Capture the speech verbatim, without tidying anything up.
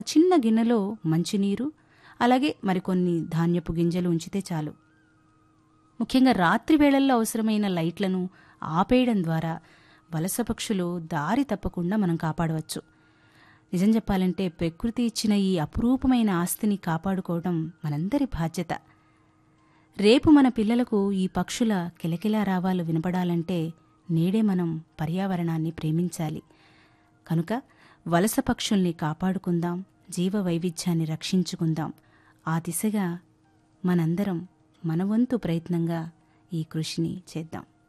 చిన్న గిన్నెలో మంచినీరు, అలాగే మరికొన్ని ధాన్యపు గింజలు ఉంచితే చాలు. ముఖ్యంగా రాత్రి వేళల్లో అవసరమైన లైట్లను ఆపేయడం ద్వారా వలస పక్షులు దారి తప్పకుండా మనం కాపాడవచ్చు. నిజం చెప్పాలంటే ప్రకృతి ఇచ్చిన ఈ అపురూపమైన ఆస్తిని కాపాడుకోవడం మనందరి బాధ్యత. రేపు మన పిల్లలకు ఈ పక్షుల కిలకిలా రావాలు వినపడాలంటే నేడే మనం పర్యావరణాన్ని ప్రేమించాలి. కనుక వలస పక్షుల్ని కాపాడుకుందాం, జీవ వైవిధ్యాన్ని రక్షించుకుందాం. ఆ దిశగా మనందరం మనవంతు ప్రయత్నంగా ఈ కృషిని చేద్దాం.